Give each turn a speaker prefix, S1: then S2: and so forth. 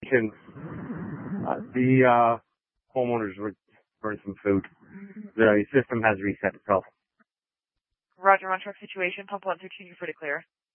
S1: Can the homeowners were burning some food. The system has reset itself.
S2: Roger, on truck situation, pump 1 through 2, you're free to clear.